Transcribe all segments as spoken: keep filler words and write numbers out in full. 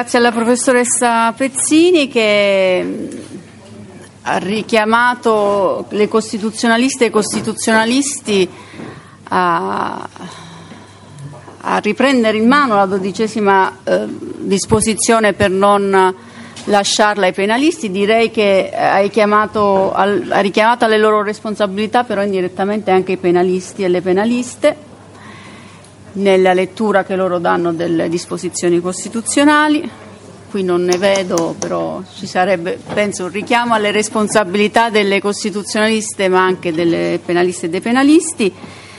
Grazie alla professoressa Pezzini che ha richiamato le costituzionaliste e i costituzionalisti a, a riprendere in mano la dodicesima eh, disposizione per non lasciarla ai penalisti. Direi che hai chiamato, al, ha richiamato alle loro responsabilità però indirettamente anche i penalisti e le penaliste nella lettura che loro danno delle disposizioni costituzionali. Qui non ne vedo, però ci sarebbe, penso, un richiamo alle responsabilità delle costituzionaliste ma anche delle penaliste e dei penalisti.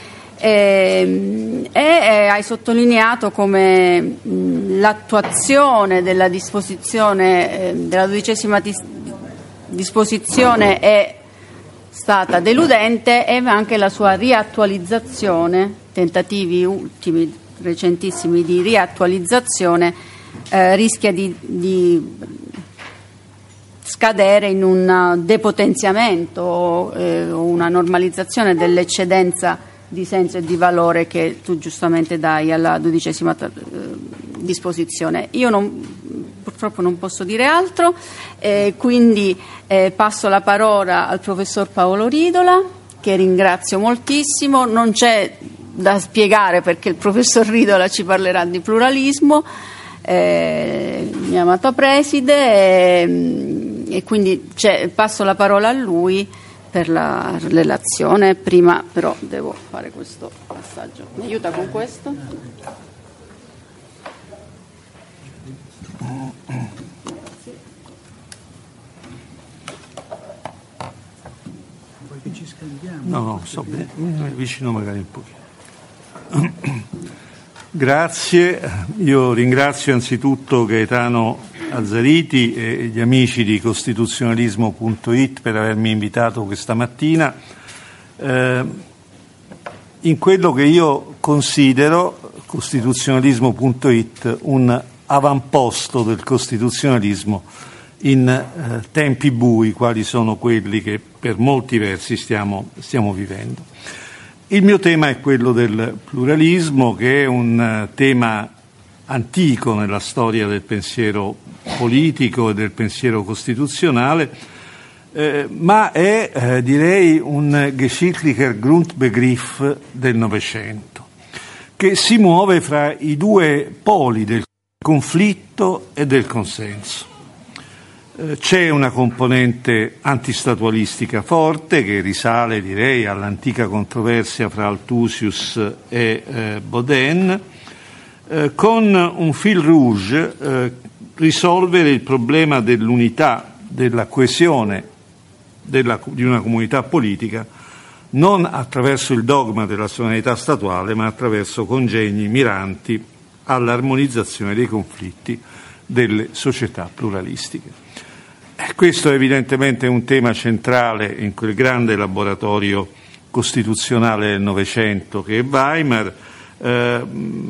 E, e hai sottolineato come mh, l'attuazione della disposizione, eh, della dodicesima dis- disposizione è stata deludente e anche la sua riattualizzazione, tentativi ultimi, recentissimi di riattualizzazione, eh, rischia di, di scadere in un depotenziamento o eh, una normalizzazione dell'eccedenza di senso e di valore che tu giustamente dai alla dodicesima eh, disposizione. Io non, purtroppo non posso dire altro, eh, quindi eh, passo la parola al professor Paolo Ridola, che ringrazio moltissimo. Non c'è da spiegare perché il professor Ridola ci parlerà di pluralismo, eh, mio amato preside, e, e quindi passo la parola a lui per la relazione. Prima però devo fare questo passaggio. Mi aiuta con questo? Vuoi che ci scambiamo? No, no, sto bene, vicino magari un pochino. Grazie, io ringrazio anzitutto Gaetano Azzariti e gli amici di costituzionalismo punto it per avermi invitato questa mattina eh, in quello che io considero costituzionalismo punto it un avamposto del costituzionalismo in eh, tempi bui quali sono quelli che per molti versi stiamo, stiamo vivendo. Il mio tema è quello del pluralismo, che è un tema antico nella storia del pensiero politico e del pensiero costituzionale, eh, ma è, eh, direi, un geschichtlicher Grundbegriff del Novecento, che si muove fra i due poli del conflitto e del consenso. C'è una componente antistatualistica forte che risale, direi, all'antica controversia fra Althusius e eh, Baudin, eh, con un fil rouge eh, risolvere il problema dell'unità, della coesione della, di una comunità politica, non attraverso il dogma della sovranità statuale, ma attraverso congegni miranti all'armonizzazione dei conflitti delle società pluralistiche. Questo è evidentemente un tema centrale in quel grande laboratorio costituzionale del Novecento che è Weimar. Eh,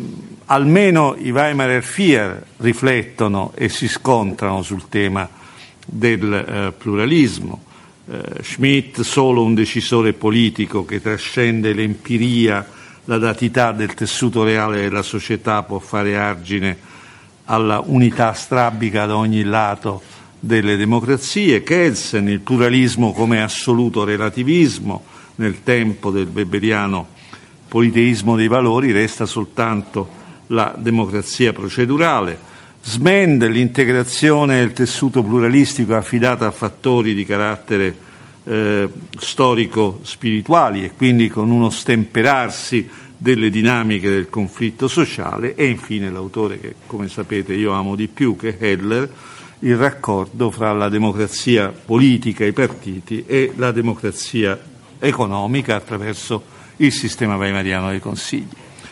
almeno i Weimarer Vier riflettono e si scontrano sul tema del eh, pluralismo. Eh, Schmitt, solo un decisore politico che trascende l'empiria, la datità del tessuto reale della società, può fare argine alla unità strabica da ogni lato delle democrazie. Kelsen, il pluralismo come assoluto relativismo, nel tempo del weberiano politeismo dei valori resta soltanto la democrazia procedurale. Smend, l'integrazione del tessuto pluralistico affidata a fattori di carattere eh, storico-spirituali e quindi con uno stemperarsi delle dinamiche del conflitto sociale. E infine l'autore che, come sapete, io amo di più, che è Heller, il raccordo fra la democrazia politica, i partiti, e la democrazia economica attraverso il sistema weimariano dei consigli.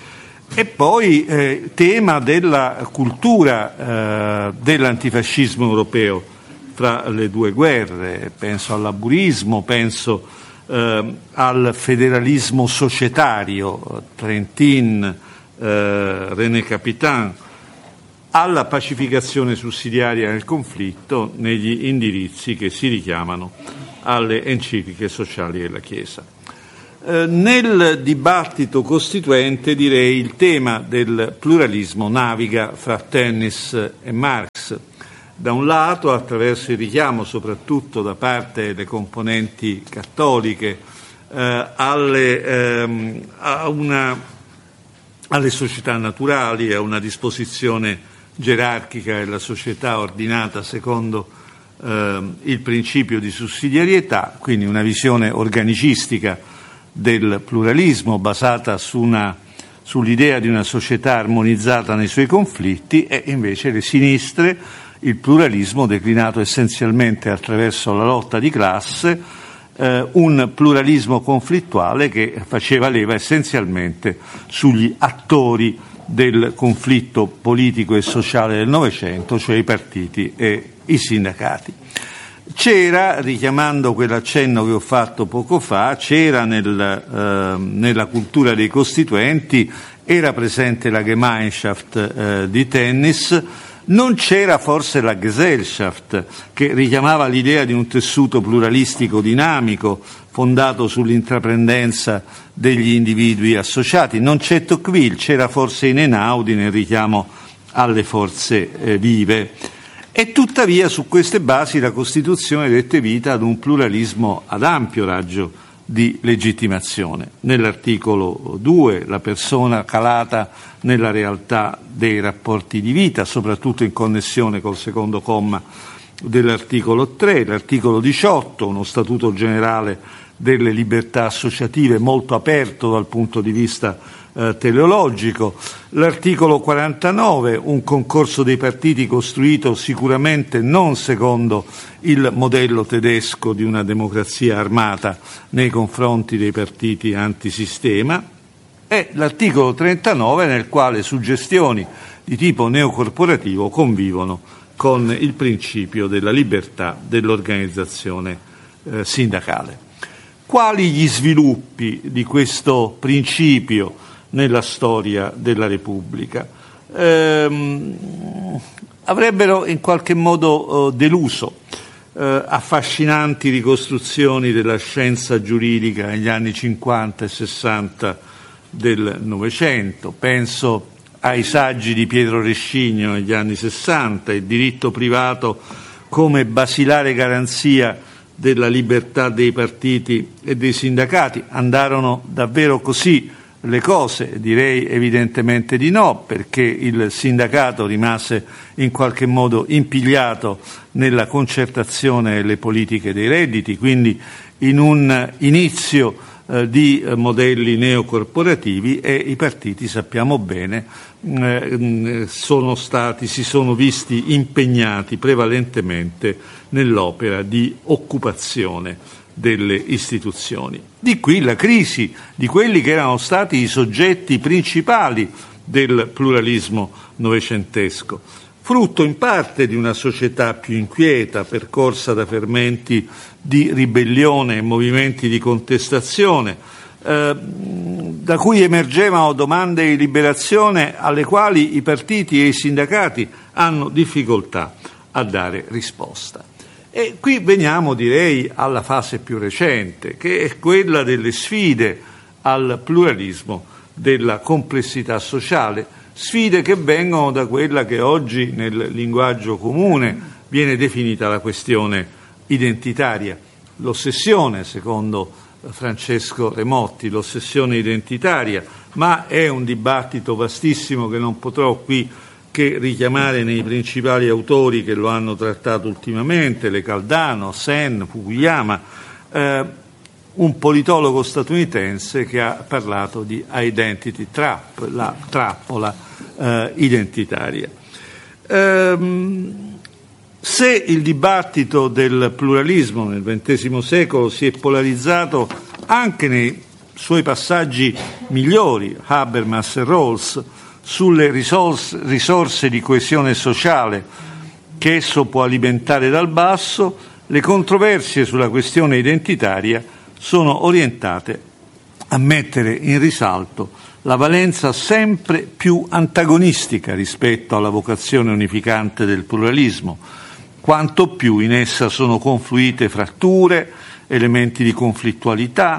E poi eh, tema della cultura eh, dell'antifascismo europeo fra le due guerre, penso al laburismo, penso eh, al federalismo societario, Trentin, eh, René Capitan, alla pacificazione sussidiaria nel conflitto negli indirizzi che si richiamano alle encicliche sociali della Chiesa. Eh, nel dibattito costituente, direi, il tema del pluralismo naviga fra Tennis e Marx. Da un lato, attraverso il richiamo soprattutto da parte delle componenti cattoliche eh, alle, ehm, a una, alle società naturali, a una disposizione gerarchica della società ordinata secondo eh, il principio di sussidiarietà, quindi una visione organicistica del pluralismo basata su una, sull'idea di una società armonizzata nei suoi conflitti, e invece le sinistre il pluralismo declinato essenzialmente attraverso la lotta di classe, eh, un pluralismo conflittuale che faceva leva essenzialmente sugli attori del conflitto politico e sociale del Novecento, cioè i partiti e i sindacati. C'era, richiamando quell'accenno che ho fatto poco fa, c'era nel, eh, nella cultura dei costituenti, era presente la Gemeinschaft eh, di Tennis, non c'era forse la Gesellschaft, che richiamava l'idea di un tessuto pluralistico dinamico fondato sull'intraprendenza degli individui associati, non c'è Tocqueville, c'era forse in Einaudi nel richiamo alle forze eh, vive. E tuttavia su queste basi la Costituzione dette vita ad un pluralismo ad ampio raggio di legittimazione. Nell'articolo due la persona calata nella realtà dei rapporti di vita, soprattutto in connessione col secondo comma dell'articolo tre, l'articolo diciotto, uno statuto generale delle libertà associative molto aperto dal punto di vista eh, teleologico, l'articolo quarantanove, un concorso dei partiti costruito sicuramente non secondo il modello tedesco di una democrazia armata nei confronti dei partiti antisistema, e l'articolo trentanove nel quale suggestioni di tipo neocorporativo convivono con il principio della libertà dell'organizzazione eh, sindacale. Quali gli sviluppi di questo principio nella storia della Repubblica? Ehm, avrebbero in qualche modo eh, deluso eh, affascinanti ricostruzioni della scienza giuridica negli anni cinquanta e sessanta del Novecento. Penso ai saggi di Pietro Rescigno negli anni sessanta, il diritto privato come basilare garanzia della libertà dei partiti e dei sindacati. Andarono davvero così le cose? Direi evidentemente di no, perché il sindacato rimase in qualche modo impigliato nella concertazione delle politiche dei redditi, quindi in un inizio eh, di eh, modelli neocorporativi, e i partiti, sappiamo bene, eh, sono stati, si sono visti impegnati prevalentemente nell'opera di occupazione delle istituzioni. Di qui la crisi di quelli che erano stati i soggetti principali del pluralismo novecentesco, frutto in parte di una società più inquieta, percorsa da fermenti di ribellione e movimenti di contestazione, eh, da cui emergevano domande di liberazione alle quali i partiti e i sindacati hanno difficoltà a dare risposta. E qui veniamo, direi, alla fase più recente, che è quella delle sfide al pluralismo della complessità sociale, sfide che vengono da quella che oggi nel linguaggio comune viene definita la questione identitaria. L'ossessione, secondo Francesco Remotti, l'ossessione identitaria, ma è un dibattito vastissimo che non potrò qui che richiamare nei principali autori che lo hanno trattato ultimamente, Le Caldano, Sen, Fukuyama, eh, un politologo statunitense che ha parlato di identity trap, la trappola eh, identitaria. Ehm, se il dibattito del pluralismo nel ventesimo secolo si è polarizzato anche nei suoi passaggi migliori, Habermas e Rawls, sulle risorse, risorse di coesione sociale che esso può alimentare dal basso, le controversie sulla questione identitaria sono orientate a mettere in risalto la valenza sempre più antagonistica rispetto alla vocazione unificante del pluralismo, quanto più in essa sono confluite fratture, elementi di conflittualità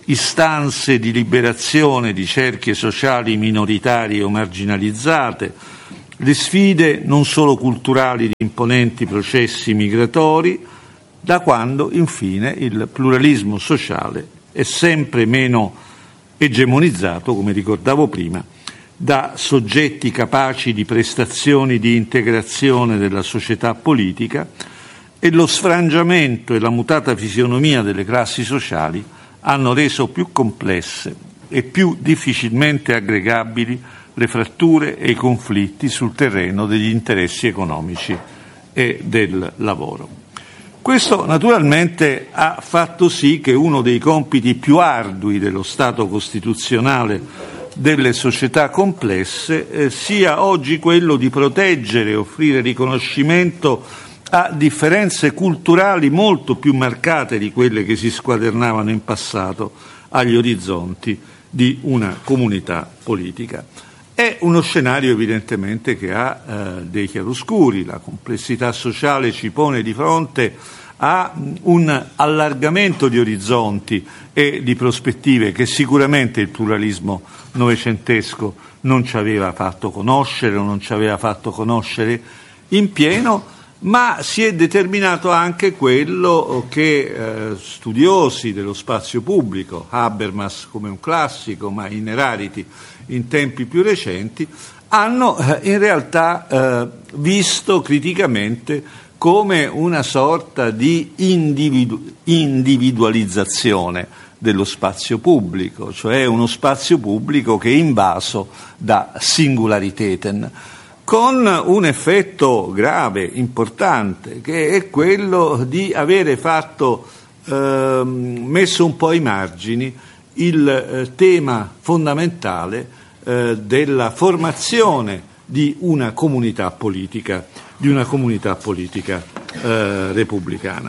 istanze di liberazione di cerchie sociali minoritarie o marginalizzate, le sfide non solo culturali di imponenti processi migratori, da quando infine il pluralismo sociale è sempre meno egemonizzato, come ricordavo prima, da soggetti capaci di prestazioni di integrazione della società politica, e lo sfrangiamento e la mutata fisionomia delle classi sociali hanno reso più complesse e più difficilmente aggregabili le fratture e i conflitti sul terreno degli interessi economici e del lavoro. Questo naturalmente ha fatto sì che uno dei compiti più ardui dello Stato costituzionale delle società complesse eh, sia oggi quello di proteggere e offrire riconoscimento a differenze culturali molto più marcate di quelle che si squadernavano in passato agli orizzonti di una comunità politica. È uno scenario evidentemente che ha eh, dei chiaroscuri. La complessità sociale ci pone di fronte a un allargamento di orizzonti e di prospettive che sicuramente il pluralismo novecentesco non ci aveva fatto conoscere o non ci aveva fatto conoscere in pieno, ma si è determinato anche quello che eh, studiosi dello spazio pubblico, Habermas come un classico, ma Innerarity in tempi più recenti, hanno eh, in realtà eh, visto criticamente come una sorta di individu- individualizzazione dello spazio pubblico, cioè uno spazio pubblico che è invaso da singulariteten, con un effetto grave, importante, che è quello di avere fatto, eh, messo un po' ai margini il eh, tema fondamentale eh, della formazione di una comunità politica, di una comunità politica eh, repubblicana.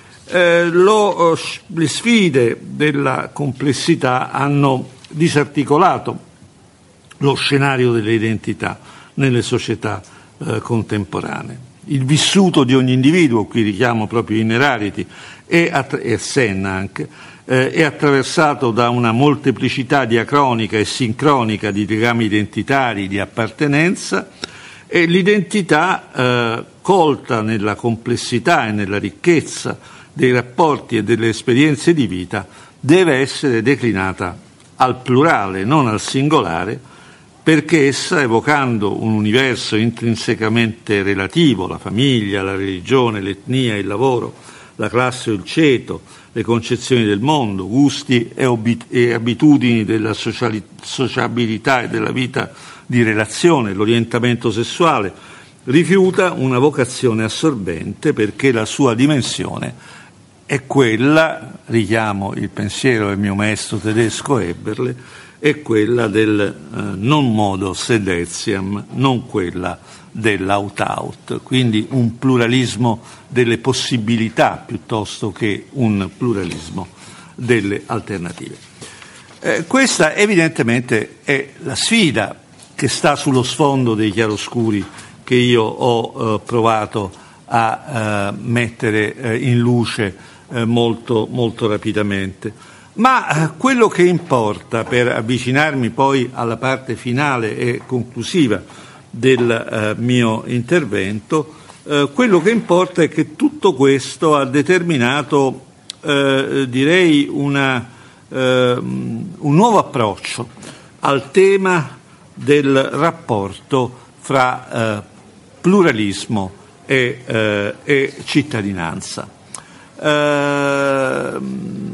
Eh, lo, le sfide della complessità hanno disarticolato lo scenario delle identità nelle società eh, contemporanee. Il vissuto di ogni individuo, qui richiamo proprio Innerarity e, attra- e Senna anche, eh, è attraversato da una molteplicità diacronica e sincronica di legami identitari, di appartenenza, e l'identità eh, colta nella complessità e nella ricchezza dei rapporti e delle esperienze di vita deve essere declinata al plurale, non al singolare, perché essa, evocando un universo intrinsecamente relativo, la famiglia, la religione, l'etnia, il lavoro, la classe o il ceto, le concezioni del mondo, gusti e, obit- e abitudini della sociali- sociabilità e della vita di relazione, l'orientamento sessuale, rifiuta una vocazione assorbente perché la sua dimensione è quella, richiamo il pensiero del mio maestro tedesco Eberle, è quella del eh, non modo sed etiam, non quella dell'aut-out, quindi un pluralismo delle possibilità piuttosto che un pluralismo delle alternative. Eh, questa evidentemente è la sfida che sta sullo sfondo dei chiaroscuri che io ho eh, provato a eh, mettere eh, in luce eh, molto, molto rapidamente. Ma eh, quello che importa, per avvicinarmi poi alla parte finale e conclusiva del eh, mio intervento, eh, quello che importa è che tutto questo ha determinato, eh, direi, una, eh, un nuovo approccio al tema del rapporto fra eh, pluralismo e, eh, e cittadinanza. Eh,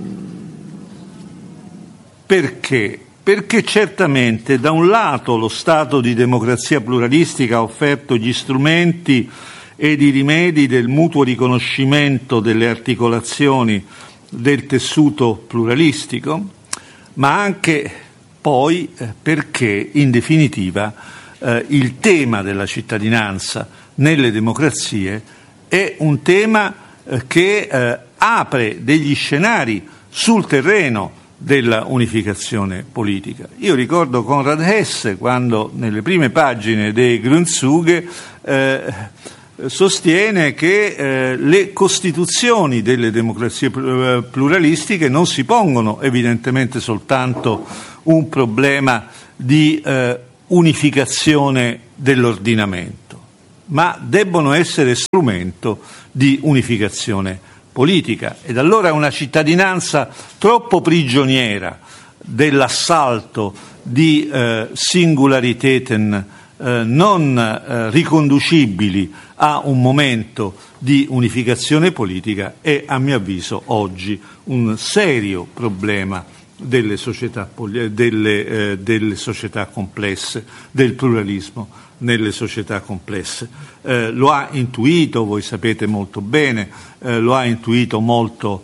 perché? Perché certamente da un lato lo Stato di democrazia pluralistica ha offerto gli strumenti ed i rimedi del mutuo riconoscimento delle articolazioni del tessuto pluralistico, ma anche poi eh, perché in definitiva eh, il tema della cittadinanza nelle democrazie è un tema eh, che eh, apre degli scenari sul terreno della unificazione politica. Io ricordo Konrad Hesse quando nelle prime pagine dei Grundzüge eh, sostiene che eh, le costituzioni delle democrazie pluralistiche non si pongono evidentemente soltanto un problema di eh, unificazione dell'ordinamento, ma debbono essere strumento di unificazione politica. Ed allora una cittadinanza troppo prigioniera dell'assalto di eh, singulariteten eh, non eh, riconducibili a un momento di unificazione politica è, a mio avviso, oggi un serio problema delle società, delle, eh, delle società complesse, del pluralismo nelle società complesse. Eh, lo ha intuito, voi sapete molto bene, eh, lo ha intuito molto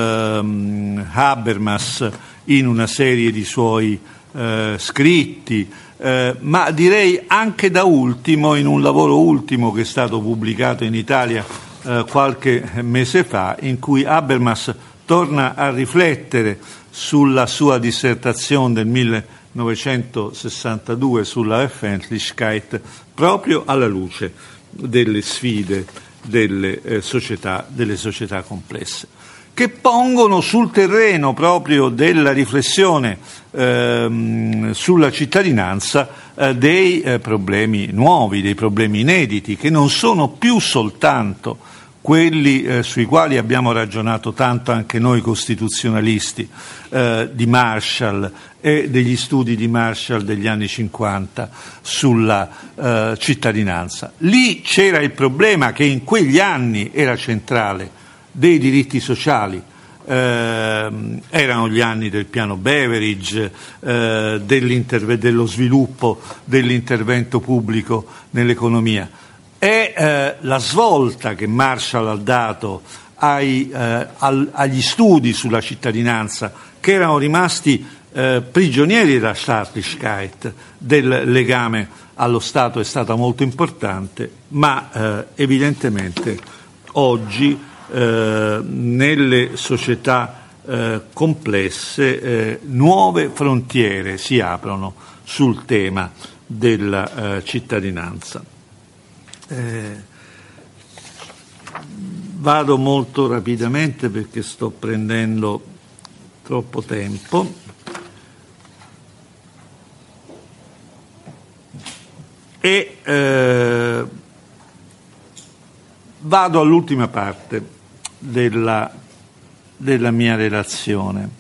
ehm, Habermas in una serie di suoi eh, scritti, eh, ma direi anche da ultimo, in un lavoro ultimo che è stato pubblicato in Italia eh, qualche mese fa, in cui Habermas torna a riflettere sulla sua dissertazione del millenovecentosessantadue sulla Öffentlichkeit, proprio alla luce delle sfide delle, eh, società, delle società complesse, che pongono sul terreno proprio della riflessione ehm, sulla cittadinanza eh, dei eh, problemi nuovi, dei problemi inediti, che non sono più soltanto quelli eh, sui quali abbiamo ragionato tanto anche noi costituzionalisti, eh, di Marshall e degli studi di Marshall degli anni cinquanta sulla eh, cittadinanza. Lì c'era il problema, che in quegli anni era centrale, dei diritti sociali. Eh, erano gli anni del piano Beveridge, eh, dello sviluppo dell'intervento pubblico nell'economia. È eh, la svolta che Marshall ha dato ai, eh, al, agli studi sulla cittadinanza, che erano rimasti eh, prigionieri della Staatlichkeit, del legame allo Stato, è stata molto importante, ma eh, evidentemente oggi eh, nelle società eh, complesse eh, nuove frontiere si aprono sul tema della eh, cittadinanza. Eh, vado molto rapidamente perché sto prendendo troppo tempo. E eh, vado all'ultima parte della, della mia relazione,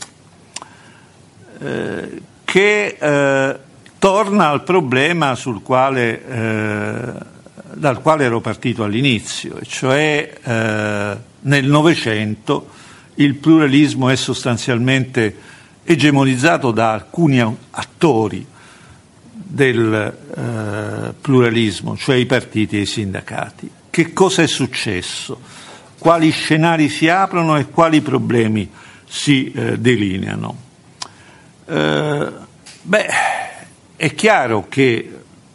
eh, che eh, torna al problema sul quale eh, dal quale ero partito all'inizio, cioè eh, nel Novecento il pluralismo è sostanzialmente egemonizzato da alcuni attori del eh, pluralismo, cioè i partiti e i sindacati. Che cosa è successo? Quali scenari si aprono e quali problemi si eh, delineano? Eh, beh, è chiaro che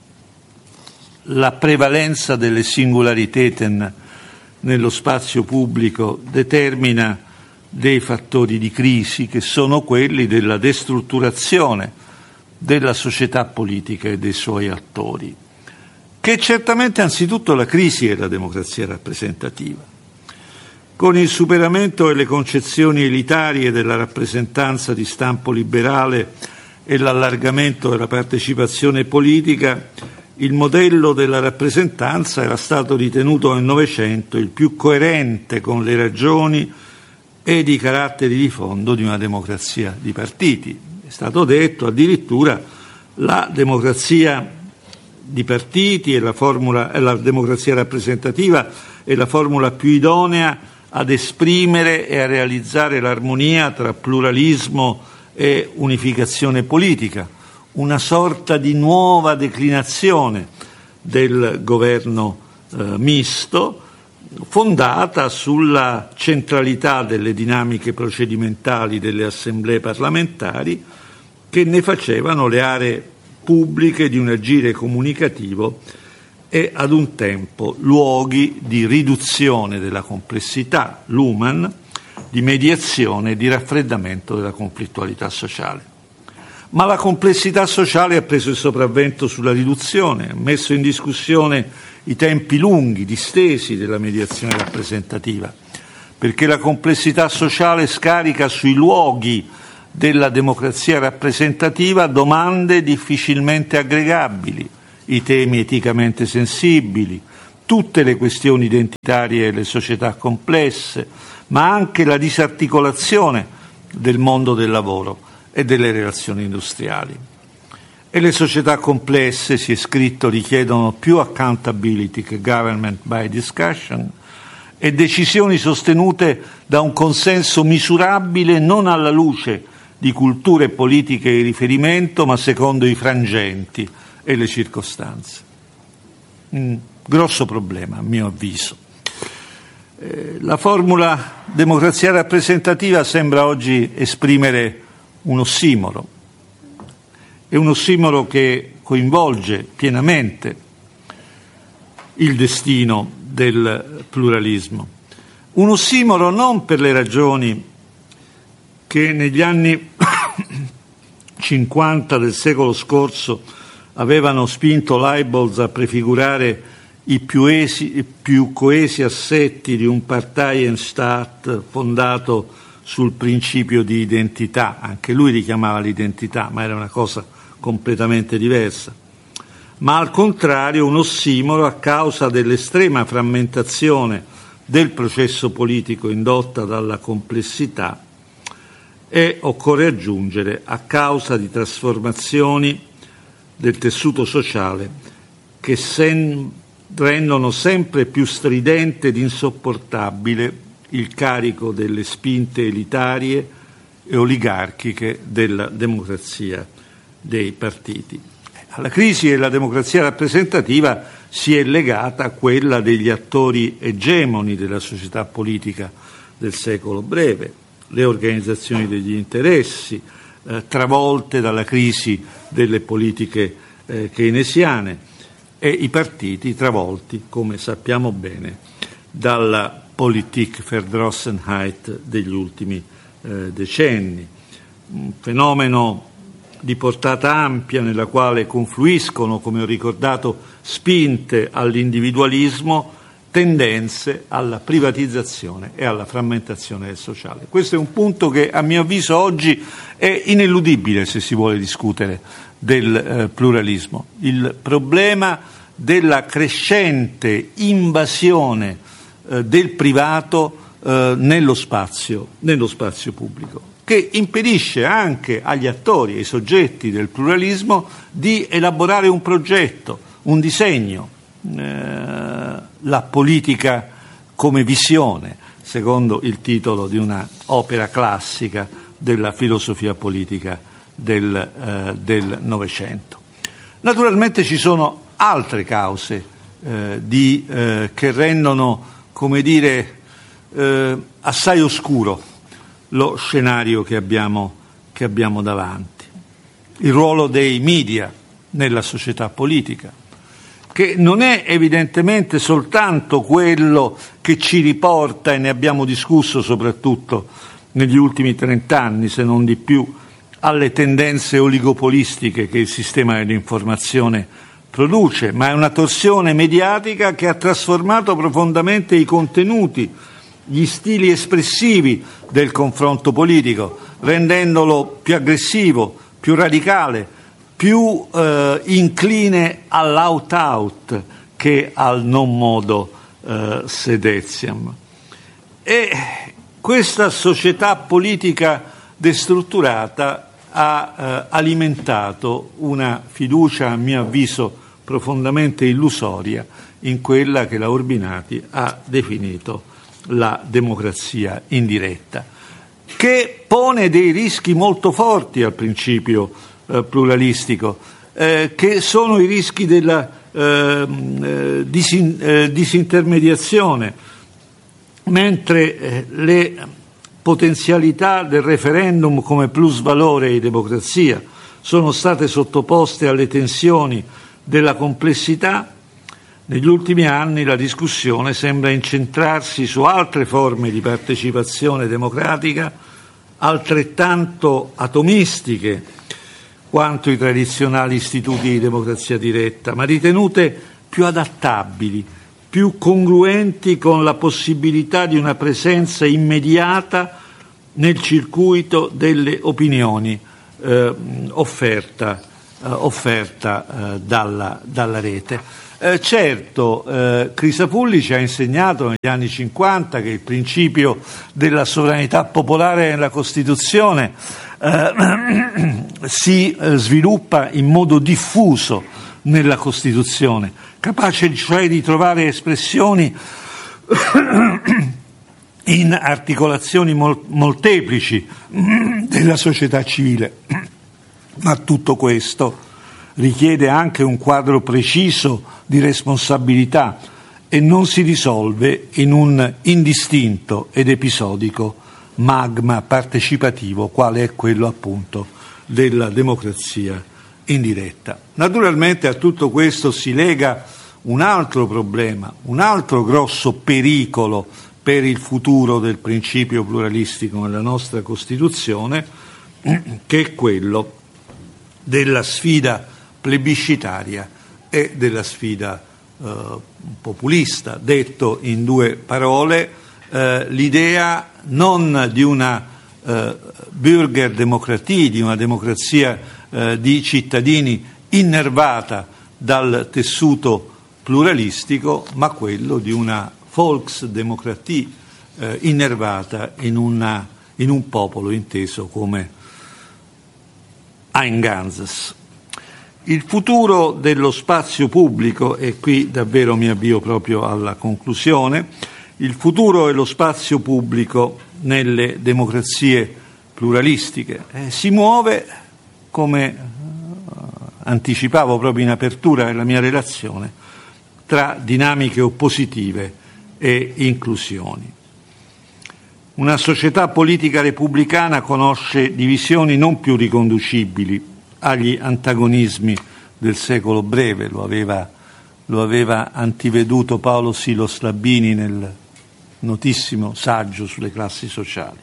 la prevalenza delle singulariteten nello spazio pubblico determina dei fattori di crisi che sono quelli della destrutturazione della società politica e dei suoi attori, che è certamente anzitutto la crisi della democrazia rappresentativa. Con il superamento delle concezioni elitarie della rappresentanza di stampo liberale e l'allargamento della partecipazione politica, il modello della rappresentanza era stato ritenuto nel Novecento il più coerente con le ragioni ed i caratteri di fondo di una democrazia di partiti. È stato detto addirittura la democrazia di partiti e la, formula, e la democrazia rappresentativa è la formula più idonea ad esprimere e a realizzare l'armonia tra pluralismo e unificazione politica, una sorta di nuova declinazione del governo eh, misto, fondata sulla centralità delle dinamiche procedimentali delle assemblee parlamentari, che ne facevano le aree pubbliche di un agire comunicativo e ad un tempo luoghi di riduzione della complessità, l'Human, di mediazione e di raffreddamento della conflittualità sociale. ma la complessità sociale ha preso il sopravvento sulla riduzione, ha messo in discussione i tempi lunghi, distesi della mediazione rappresentativa, perché la complessità sociale scarica sui luoghi della democrazia rappresentativa domande difficilmente aggregabili, i temi eticamente sensibili, tutte le questioni identitarie e le società complesse, ma anche la disarticolazione del mondo del lavoro e delle relazioni industriali. E le società complesse, si è scritto, richiedono più accountability che government by discussion e decisioni sostenute da un consenso misurabile non alla luce di culture politiche di riferimento, ma secondo i frangenti e le circostanze. Un grosso problema, a mio avviso. Eh, la formula democrazia rappresentativa sembra oggi esprimere un ossimoro. È un ossimoro che coinvolge pienamente il destino del pluralismo. Un ossimoro non per le ragioni che negli anni cinquanta del secolo scorso avevano spinto Leibniz a prefigurare i più, esi, i più coesi assetti di un Parteienstaat fondato sul principio di identità. Anche lui richiamava l'identità, ma era una cosa completamente diversa. Ma al contrario un ossimoro a causa dell'estrema frammentazione del processo politico indotta dalla complessità e, occorre aggiungere, a causa di trasformazioni del tessuto sociale che sen- rendono sempre più stridente ed insopportabile il carico delle spinte elitarie e oligarchiche della democrazia dei partiti. Alla crisi della democrazia rappresentativa si è legata quella degli attori egemoni della società politica del secolo breve, le organizzazioni degli interessi, eh, travolte dalla crisi delle politiche eh, keynesiane, e i partiti travolti, come sappiamo bene, dalla Politikverdrossenheit degli ultimi eh, decenni. Un fenomeno di portata ampia nella quale confluiscono, come ho ricordato, spinte all'individualismo, tendenze alla privatizzazione e alla frammentazione del sociale. Questo è un punto che a mio avviso oggi è ineludibile se si vuole discutere del eh, pluralismo. Il problema della crescente invasione eh, del privato eh, nello spazio, nello spazio pubblico, che impedisce anche agli attori e ai soggetti del pluralismo di elaborare un progetto, un disegno, eh, la politica come visione, secondo il titolo di una opera classica della filosofia politica del, eh, del Novecento. Naturalmente ci sono altre cause eh, di, eh, che rendono, come dire, eh, assai oscuro lo scenario che abbiamo, che abbiamo davanti. Il ruolo dei media nella società politica, che non è evidentemente soltanto quello che ci riporta, e ne abbiamo discusso soprattutto negli ultimi trent'anni, se non di più, alle tendenze oligopolistiche che il sistema dell'informazione produce, ma è una torsione mediatica che ha trasformato profondamente i contenuti, gli stili espressivi del confronto politico, rendendolo più aggressivo, più radicale, più eh, incline all'out-out che al non modo eh, sedetiam. E questa società politica destrutturata ha eh, alimentato una fiducia, a mio avviso, profondamente illusoria in quella che la Urbinati ha definito la democrazia indiretta, che pone dei rischi molto forti al principio eh, pluralistico, eh, che sono i rischi della eh, eh, disin, eh, disintermediazione, mentre eh, le potenzialità del referendum come plusvalore di democrazia sono state sottoposte alle tensioni della complessità. Negli ultimi anni la discussione sembra incentrarsi su altre forme di partecipazione democratica altrettanto atomistiche, quanto i tradizionali istituti di democrazia diretta, ma ritenute più adattabili, più congruenti con la possibilità di una presenza immediata nel circuito delle opinioni eh, offerta, eh, offerta eh, dalla, dalla rete. Eh, certo, eh, Crisafulli ci ha insegnato negli anni cinquanta che il principio della sovranità popolare nella Costituzione eh, si eh, sviluppa in modo diffuso nella Costituzione, capace cioè di trovare espressioni in articolazioni mol- molteplici della società civile. Ma tutto questo richiede anche un quadro preciso di responsabilità e non si risolve in un indistinto ed episodico magma partecipativo, quale è quello appunto della democrazia indiretta. Naturalmente a tutto questo si lega un altro problema, un altro grosso pericolo per il futuro del principio pluralistico nella nostra Costituzione, che è quello della sfida plebiscitaria e della sfida eh, populista. Detto in due parole, eh, l'idea non di una eh, Bürgerdemokratie, di una democrazia eh, di cittadini innervata dal tessuto pluralistico, ma quello di una Volksdemokratie eh, innervata in, una, in un popolo inteso come ein Ganzes. Il futuro dello spazio pubblico, e qui davvero mi avvio proprio alla conclusione, il futuro dello spazio pubblico nelle democrazie pluralistiche eh, si muove, come eh, anticipavo proprio in apertura della mia relazione, tra dinamiche oppositive e inclusioni. Una società politica repubblicana conosce divisioni non più riconducibili agli antagonismi del secolo breve, lo aveva, lo aveva antiveduto Paolo Silos Labini nel notissimo saggio sulle classi sociali.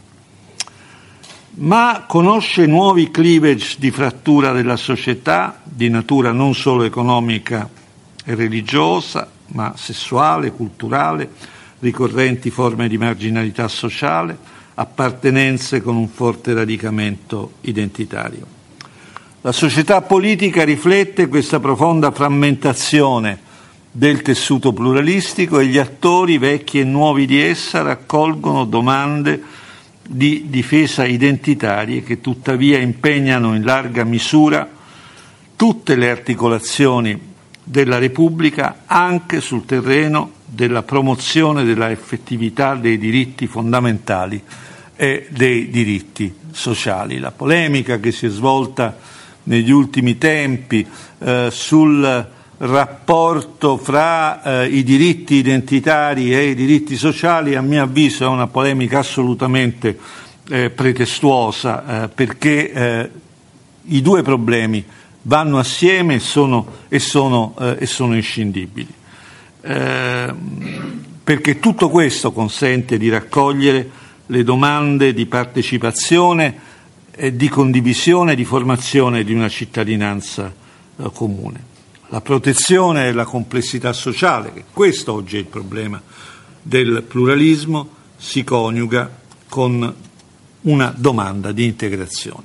Ma conosce nuovi cleavage di frattura della società, di natura non solo economica e religiosa, ma sessuale, culturale, ricorrenti forme di marginalità sociale, appartenenze con un forte radicamento identitario. La società politica riflette questa profonda frammentazione del tessuto pluralistico e gli attori vecchi e nuovi di essa raccolgono domande di difesa identitarie che tuttavia impegnano in larga misura tutte le articolazioni della Repubblica anche sul terreno della promozione della effettività dei diritti fondamentali e dei diritti sociali. La polemica che si è svolta negli ultimi tempi eh, sul rapporto fra eh, i diritti identitari e i diritti sociali, a mio avviso è una polemica assolutamente eh, pretestuosa, eh, perché eh, i due problemi vanno assieme e sono, e sono, eh, e sono inscindibili. Eh, perché tutto questo consente di raccogliere le domande di partecipazione e di condivisione e di formazione di una cittadinanza eh, comune. La protezione della complessità sociale, che questo oggi è il problema del pluralismo, si coniuga con una domanda di integrazione.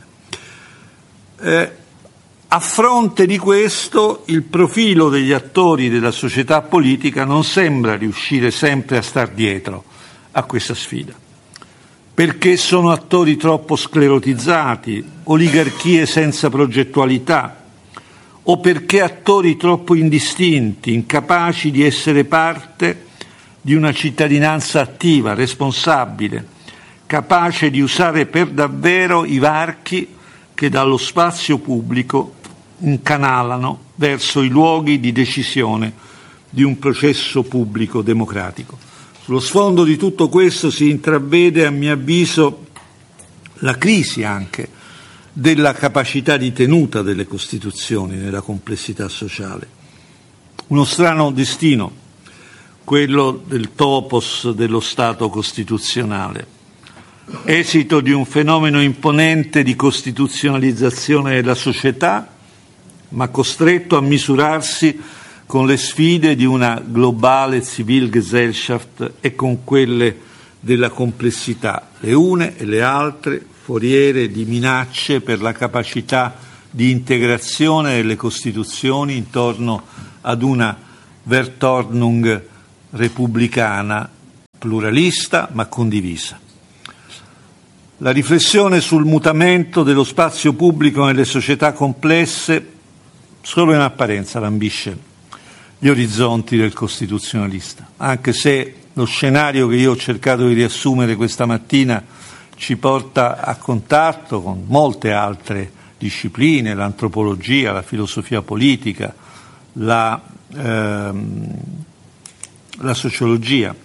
Eh, A fronte di questo, il profilo degli attori della società politica non sembra riuscire sempre a star dietro a questa sfida, perché sono attori troppo sclerotizzati, oligarchie senza progettualità, o perché attori troppo indistinti, incapaci di essere parte di una cittadinanza attiva, responsabile, capace di usare per davvero i varchi che dallo spazio pubblico incanalano verso i luoghi di decisione di un processo pubblico democratico. Sullo sfondo di tutto questo si intravede, a mio avviso, la crisi anche della capacità di tenuta delle Costituzioni nella complessità sociale. Uno strano destino, quello del topos dello Stato costituzionale. esito di un fenomeno imponente di costituzionalizzazione della società, ma costretto a misurarsi con le sfide di una globale Zivilgesellschaft e con quelle della complessità, le une e le altre foriere di minacce per la capacità di integrazione delle Costituzioni intorno ad una Weltordnung repubblicana, pluralista ma condivisa. La riflessione sul mutamento dello spazio pubblico nelle società complesse solo in apparenza lambisce gli orizzonti del costituzionalista, anche se lo scenario che io ho cercato di riassumere questa mattina ci porta a contatto con molte altre discipline, l'antropologia, la filosofia politica, la, ehm, la sociologia.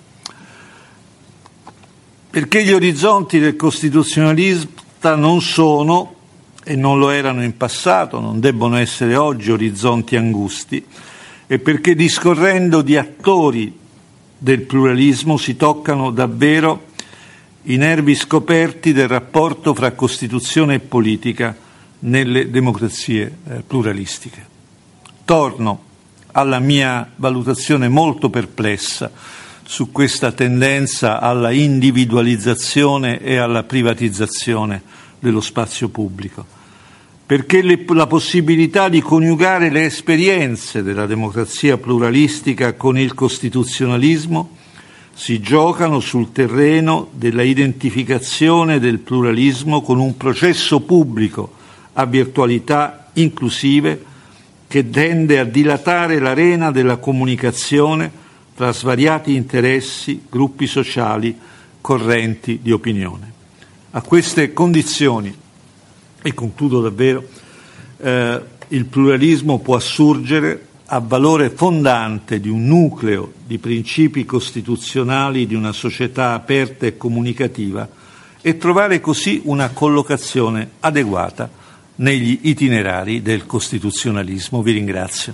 Perché gli orizzonti del costituzionalista non sono, e non lo erano in passato, non debbono essere oggi orizzonti angusti, e perché discorrendo di attori del pluralismo si toccano davvero i nervi scoperti del rapporto fra Costituzione e politica nelle democrazie eh, pluralistiche. Torno alla mia valutazione molto perplessa su questa tendenza alla individualizzazione e alla privatizzazione dello spazio pubblico, perché le, la possibilità di coniugare le esperienze della democrazia pluralistica con il costituzionalismo si giocano sul terreno della identificazione del pluralismo con un processo pubblico a virtualità inclusive che tende a dilatare l'arena della comunicazione tra svariati interessi, gruppi sociali, correnti di opinione. A queste condizioni, e concludo davvero, eh, il pluralismo può assurgere a valore fondante di un nucleo di principi costituzionali di una società aperta e comunicativa e trovare così una collocazione adeguata negli itinerari del costituzionalismo. Vi ringrazio.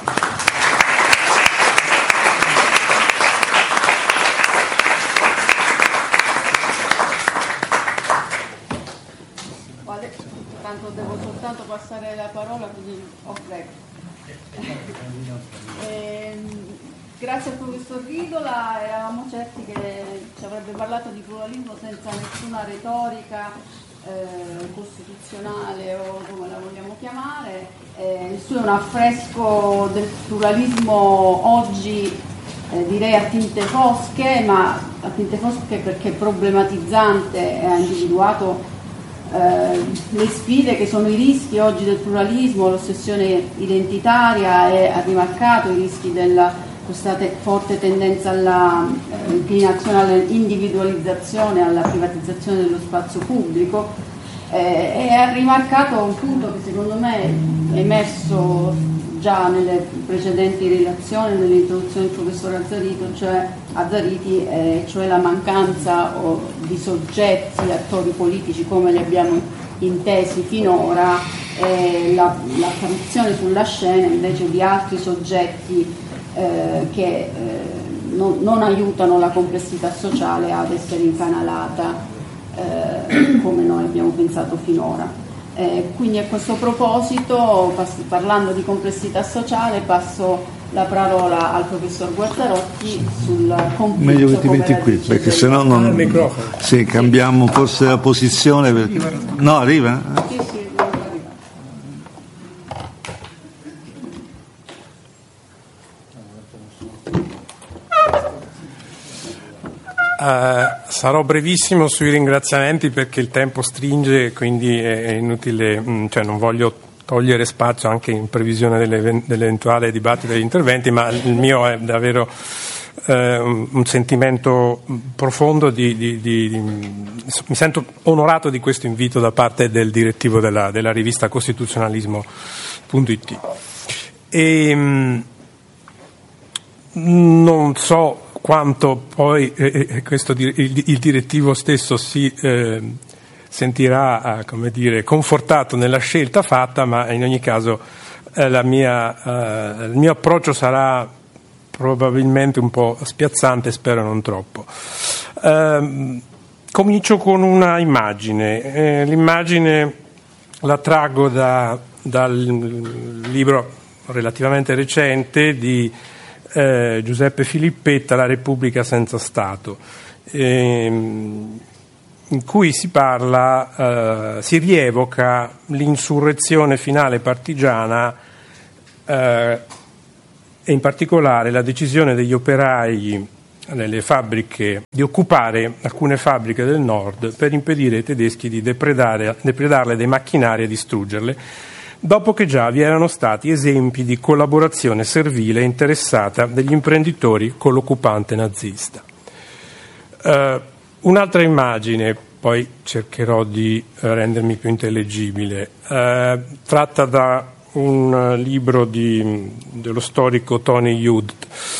Tanto devo soltanto passare la parola, quindi oh, prego. Eh, grazie al professor Ridola, eravamo certi che ci avrebbe parlato di pluralismo senza nessuna retorica eh, costituzionale o come la vogliamo chiamare. Eh, il suo è un affresco del pluralismo oggi eh, direi a tinte fosche, ma a tinte fosche perché problematizzante e ha individuato Eh, le sfide che sono i rischi oggi del pluralismo, l'ossessione identitaria, e ha rimarcato i rischi della questa te, forte tendenza alla eh, inclinazione all'individualizzazione, alla privatizzazione dello spazio pubblico, eh, e ha rimarcato un punto che secondo me è emerso già nelle precedenti relazioni, nell'introduzione del professor Azzarito, cioè Azzariti, eh, cioè la mancanza oh, di soggetti, attori politici come li abbiamo intesi finora, eh, la, l'apparizione sulla scena invece di altri soggetti eh, che eh, non, non aiutano la complessità sociale ad essere incanalata eh, come noi abbiamo pensato finora. Eh, quindi a questo proposito, pass- parlando di complessità sociale, passo la parola al professor Guazzarotti sul conflitto. Meglio che ti metti qui, perché sennò non... Ah, il microfono. Sì, cambiamo forse la posizione. Per... No, arriva? Sì, sì, arriva. Uh, sarò brevissimo sui ringraziamenti perché il tempo stringe, quindi è inutile, mh, cioè non voglio togliere spazio anche in previsione delle, dell'eventuale dibattito degli interventi, ma il mio è davvero uh, un sentimento profondo di, di, di, di mi sento onorato di questo invito da parte del direttivo della, della rivista costituzionalismo punto it. E mh, non so quanto poi eh, questo, il, il direttivo stesso si eh, sentirà, eh, come dire, confortato nella scelta fatta, ma in ogni caso eh, la mia, eh, il mio approccio sarà probabilmente un po' spiazzante, spero non troppo. Eh, comincio con una immagine. Eh, l'immagine la traggo da, dal libro relativamente recente di eh, Giuseppe Filippetta, La Repubblica senza Stato, ehm, in cui si parla, eh, si rievoca l'insurrezione finale partigiana eh, e in particolare la decisione degli operai nelle fabbriche di occupare alcune fabbriche del nord per impedire ai tedeschi di depredare, depredarle dei macchinari e distruggerle, dopo che già vi erano stati esempi di collaborazione servile interessata degli imprenditori con l'occupante nazista. Uh, un'altra immagine, poi cercherò di rendermi più intellegibile, uh, tratta da un libro di, dello storico Tony Judt,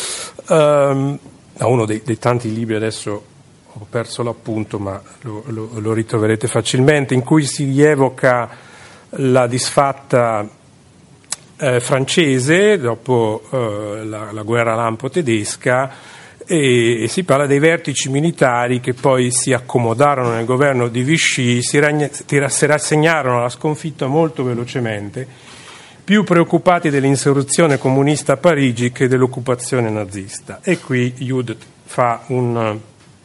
uh, uno dei, dei tanti libri, adesso ho perso l'appunto ma lo, lo, lo ritroverete facilmente, in cui si rievoca la disfatta eh, francese dopo eh, la, la guerra lampo tedesca e, e si parla dei vertici militari che poi si accomodarono nel governo di Vichy, si, ragna, si rassegnarono alla sconfitta molto velocemente, più preoccupati dell'insurrezione comunista a Parigi che dell'occupazione nazista. E qui Judt fa un,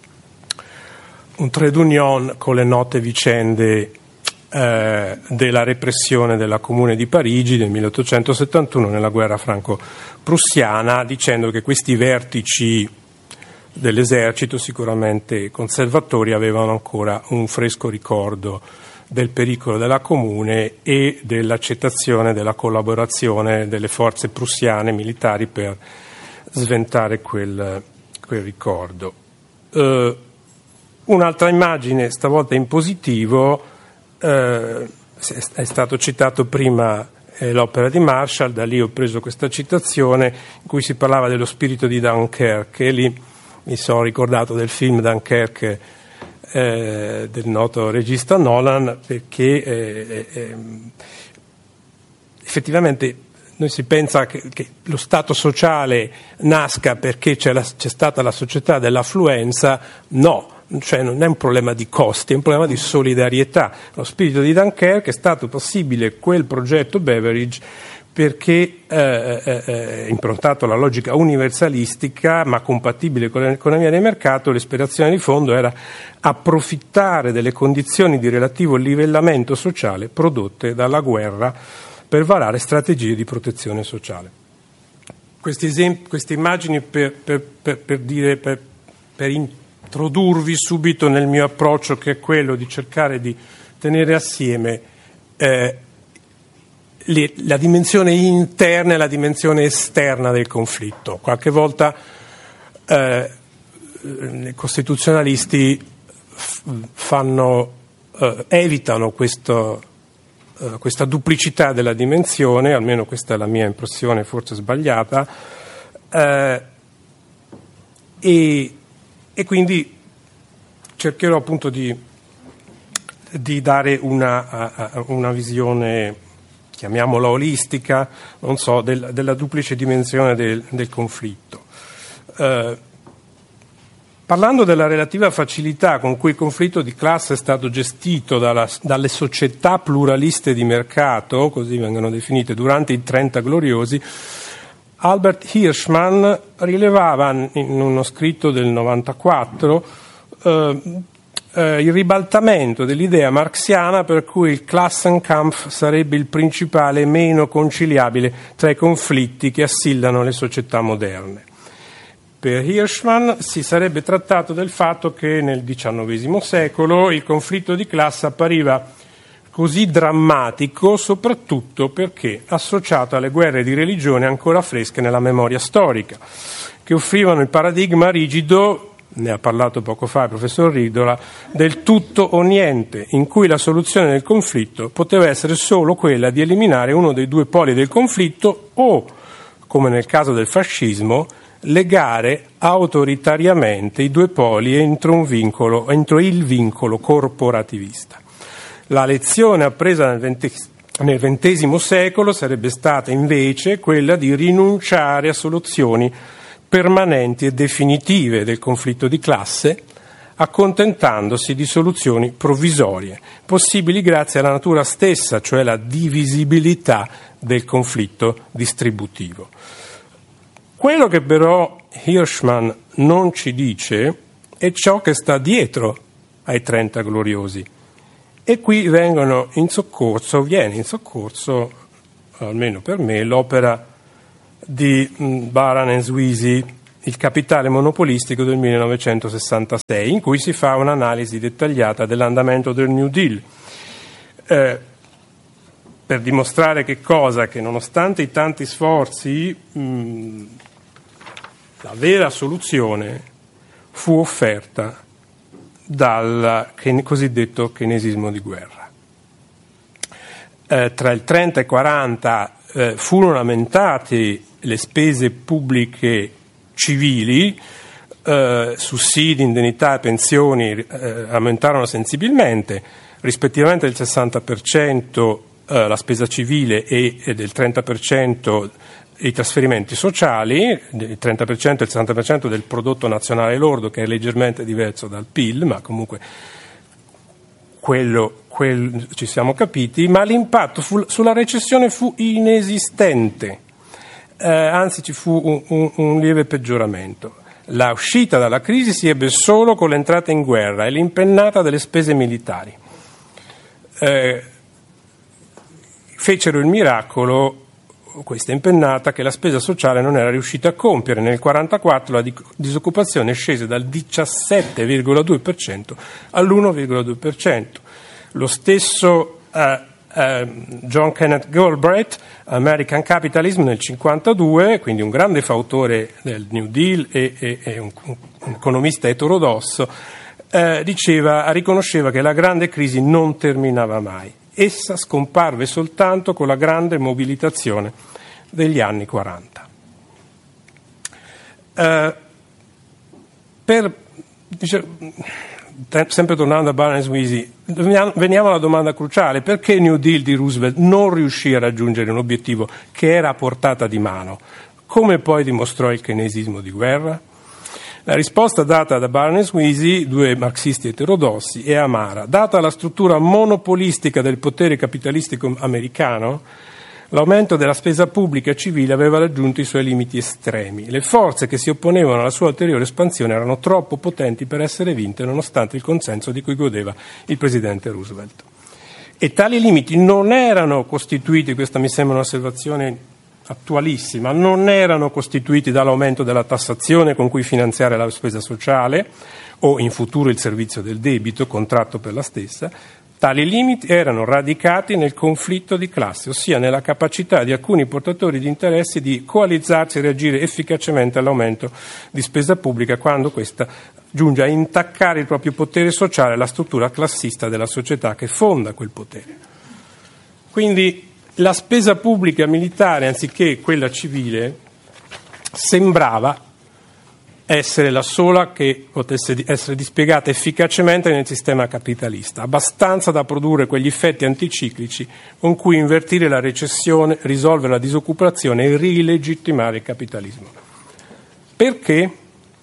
un trade union con le note vicende eh, della repressione della Comune di Parigi del milleottocentosettantuno nella guerra franco-prussiana, dicendo che questi vertici dell'esercito, sicuramente conservatori, avevano ancora un fresco ricordo del pericolo della Comune e dell'accettazione della collaborazione delle forze prussiane militari per sventare quel, quel ricordo. Uh, un'altra immagine, stavolta in positivo, uh, è stato citato prima eh, l'opera di Marshall, da lì ho preso questa citazione in cui si parlava dello spirito di Dunkerque, e lì mi sono ricordato del film Dunkerque Eh, del noto regista Nolan, perché eh, eh, effettivamente noi si pensa che, che lo Stato sociale nasca perché c'è, la, c'è stata la società dell'affluenza. No, cioè non è un problema di costi, è un problema di solidarietà. Lo spirito di Dunkerque è stato possibile quel progetto Beveridge perché eh, eh, improntato alla logica universalistica ma compatibile con l'economia di mercato, l'ispirazione di fondo era approfittare delle condizioni di relativo livellamento sociale prodotte dalla guerra per varare strategie di protezione sociale. Questi esempi, queste immagini per, per, per, per, dire, per, per introdurvi subito nel mio approccio, che è quello di cercare di tenere assieme eh, la dimensione interna e la dimensione esterna del conflitto. Qualche volta eh, i costituzionalisti fanno, eh, evitano questo, eh, questa duplicità della dimensione, almeno questa è la mia impressione, forse sbagliata, eh, e, e quindi cercherò appunto di, di dare una, una visione, chiamiamola olistica, non so, del, della duplice dimensione del, del conflitto. Eh, parlando della relativa facilità con cui il conflitto di classe è stato gestito dalla, dalle società pluraliste di mercato, così vengono definite, durante i Trenta Gloriosi, Albert Hirschman rilevava in uno scritto del novantaquattro eh, Eh, il ribaltamento dell'idea marxiana per cui il Klassenkampf sarebbe il principale meno conciliabile tra i conflitti che assillano le società moderne. Per Hirschman si sarebbe trattato del fatto che nel diciannovesimo secolo il conflitto di classe appariva così drammatico soprattutto perché associato alle guerre di religione ancora fresche nella memoria storica, che offrivano il paradigma rigido, ne ha parlato poco fa il professor Ridola, del tutto o niente, in cui la soluzione del conflitto poteva essere solo quella di eliminare uno dei due poli del conflitto o, come nel caso del fascismo, legare autoritariamente i due poli entro, un vincolo, entro il vincolo corporativista. La lezione appresa nel ventesimo nel ventesimo secolo sarebbe stata invece quella di rinunciare a soluzioni permanenti e definitive del conflitto di classe, accontentandosi di soluzioni provvisorie, possibili grazie alla natura stessa, cioè la divisibilità del conflitto distributivo. Quello che però Hirschman non ci dice è ciò che sta dietro ai trenta gloriosi. E qui vengono in soccorso, viene in soccorso, almeno per me, l'opera di Baran e Sweezy, Il capitale monopolistico del millenovecentosessantasei, in cui si fa un'analisi dettagliata dell'andamento del New Deal, eh, per dimostrare che cosa? Che nonostante i tanti sforzi, mh, la vera soluzione fu offerta dal cosiddetto keynesismo di guerra. Eh, tra il trenta e il quaranta eh, furono aumentate le spese pubbliche civili, eh, sussidi, indennità e pensioni eh, aumentarono sensibilmente, rispettivamente del sessanta per cento eh, la spesa civile e, e del trenta per cento i trasferimenti sociali, il trenta per cento e il sessanta per cento del prodotto nazionale lordo, che è leggermente diverso dal P I L, ma comunque quello, quello ci siamo capiti, ma l'impatto fu, sulla recessione fu inesistente, eh, anzi ci fu un, un, un lieve peggioramento. La uscita dalla crisi si ebbe solo con l'entrata in guerra e l'impennata delle spese militari. Eh, fecero il miracolo, questa impennata, che la spesa sociale non era riuscita a compiere. Nel millenovecentoquarantaquattro la disoccupazione scese dal diciassette virgola due per cento all'uno virgola due per cento. Lo stesso eh, eh, John Kenneth Galbraith, American Capitalism, nel cinquantadue, quindi un grande fautore del New Deal e, e, e un, un economista eterodosso, eh, diceva, riconosceva che la grande crisi non terminava mai. Essa scomparve soltanto con la grande mobilitazione degli anni quaranta. Eh, per, dice, sempre tornando a Baran e Sweezy, veniamo alla domanda cruciale: perché il New Deal di Roosevelt non riuscì a raggiungere un obiettivo che era a portata di mano, come poi dimostrò il keynesismo di guerra? La risposta data da Baran e Sweezy, due marxisti eterodossi, è amara. Data la struttura monopolistica del potere capitalistico americano, l'aumento della spesa pubblica civile aveva raggiunto i suoi limiti estremi. Le forze che si opponevano alla sua ulteriore espansione erano troppo potenti per essere vinte, nonostante il consenso di cui godeva il presidente Roosevelt. E tali limiti non erano costituiti, questa mi sembra un'osservazione attualissima, non erano costituiti dall'aumento della tassazione con cui finanziare la spesa sociale o in futuro il servizio del debito contratto per la stessa. Tali limiti erano radicati nel conflitto di classe, ossia nella capacità di alcuni portatori di interessi di coalizzarsi e reagire efficacemente all'aumento di spesa pubblica quando questa giunge a intaccare il proprio potere sociale e la struttura classista della società che fonda quel potere. Quindi la spesa pubblica militare, anziché quella civile, sembrava essere la sola che potesse essere dispiegata efficacemente nel sistema capitalista, abbastanza da produrre quegli effetti anticiclici con cui invertire la recessione, risolvere la disoccupazione e rilegittimare il capitalismo. Perché?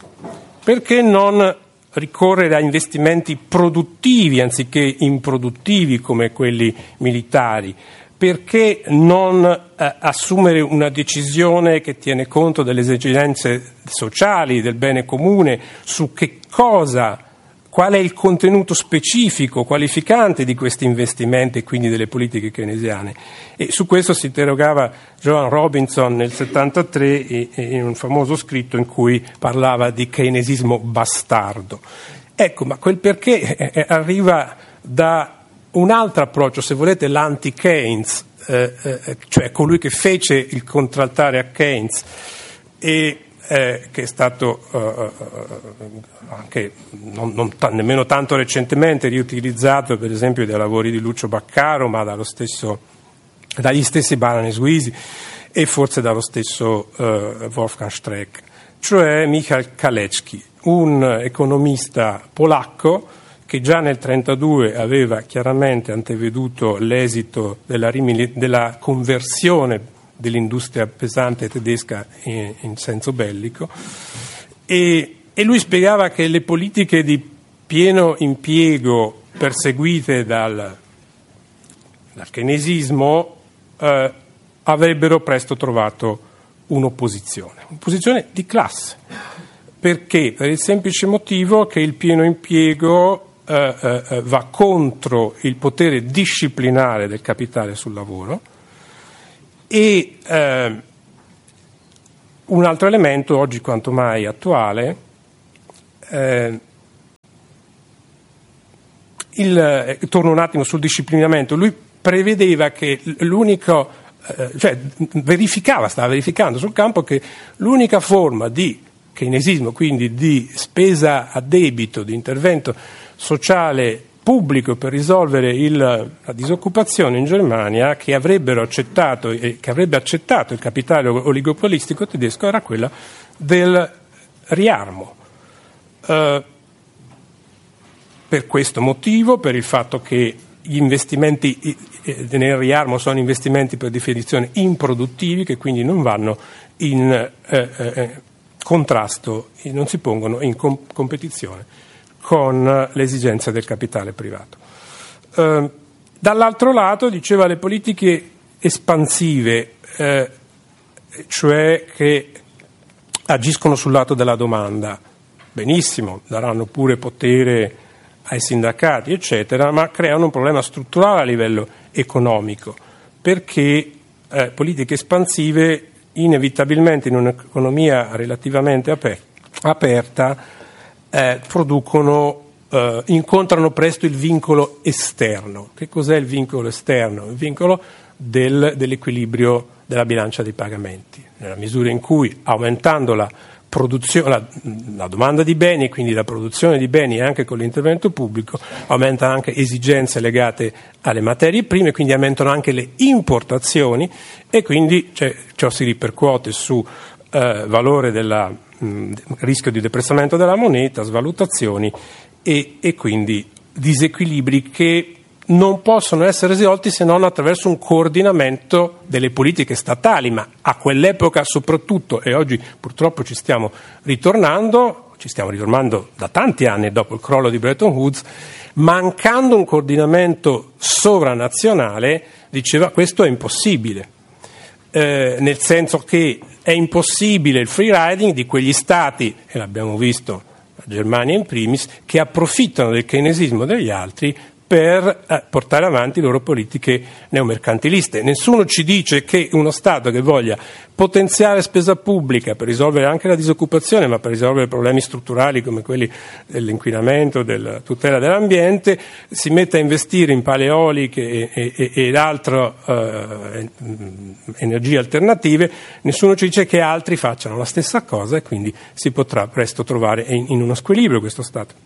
Perché non ricorrere a investimenti produttivi anziché improduttivi come quelli militari? Perché non eh, assumere una decisione che tiene conto delle esigenze sociali, del bene comune, su che cosa, qual è il contenuto specifico, qualificante di questi investimenti e quindi delle politiche keynesiane? E su questo si interrogava Joan Robinson nel settantatré e, e in un famoso scritto in cui parlava di keynesismo bastardo. Ecco, ma quel perché eh, arriva da un altro approccio, se volete l'anti-Keynes, eh, eh, cioè colui che fece il contraltare a Keynes e eh, che è stato eh, anche non, non t- nemmeno tanto recentemente riutilizzato per esempio dai lavori di Lucio Baccaro, ma dallo stesso, dagli stessi Baran e Sweezy e forse dallo stesso eh, Wolfgang Streeck, cioè Michał Kalecki, un economista polacco che già nel millenovecentotrentadue aveva chiaramente anteveduto l'esito della, rimili- della conversione dell'industria pesante tedesca in, in senso bellico, e, e lui spiegava che le politiche di pieno impiego perseguite dal, dal keynesismo eh, avrebbero presto trovato un'opposizione, un'opposizione di classe. Perché? Per il semplice motivo che il pieno impiego eh, eh, va contro il potere disciplinare del capitale sul lavoro e eh, un altro elemento oggi quanto mai attuale, eh, il, eh, torno un attimo sul disciplinamento, lui prevedeva che l'unico, eh, cioè verificava, stava verificando sul campo che l'unica forma di keynesismo, quindi di spesa a debito, di intervento sociale pubblico per risolvere il, la disoccupazione in Germania, che avrebbero accettato e che avrebbe accettato il capitale oligopolistico tedesco, era quella del riarmo. Uh, per questo motivo, per il fatto che gli investimenti nel riarmo sono investimenti per definizione improduttivi, che quindi non vanno in eh, eh, contrasto, non si pongono in com- competizione con le esigenze del capitale privato. Eh, dall'altro lato, diceva, le politiche espansive, eh, cioè che agiscono sul lato della domanda, benissimo, daranno pure potere ai sindacati, eccetera, ma creano un problema strutturale a livello economico, perché eh, politiche espansive inevitabilmente in un'economia relativamente aper- aperta eh, producono, eh, incontrano presto il vincolo esterno. Che cos'è il vincolo esterno? Il vincolo del, dell'equilibrio della bilancia dei pagamenti, nella misura in cui, aumentando la produzione, la, la domanda di beni e quindi la produzione di beni anche con l'intervento pubblico, aumentano anche esigenze legate alle materie prime, quindi aumentano anche le importazioni e quindi cioè, ciò si ripercuote su eh, valore del rischio di depressamento della moneta, svalutazioni e, e quindi disequilibri che non possono essere risolti se non attraverso un coordinamento delle politiche statali, ma a quell'epoca soprattutto, e oggi purtroppo ci stiamo ritornando, ci stiamo ritornando da tanti anni dopo il crollo di Bretton Woods, mancando un coordinamento sovranazionale, diceva questo è impossibile, eh, nel senso che è impossibile il free riding di quegli stati, e l'abbiamo visto la Germania in primis, che approfittano del keynesismo degli altri per eh, portare avanti le loro politiche neomercantiliste. Nessuno ci dice che uno Stato che voglia potenziare spesa pubblica per risolvere anche la disoccupazione, ma per risolvere problemi strutturali come quelli dell'inquinamento, della tutela dell'ambiente, si metta a investire in pale eoliche e, e, ed altre eh, energie alternative. Nessuno ci dice che altri facciano la stessa cosa e quindi si potrà presto trovare in, in uno squilibrio questo Stato.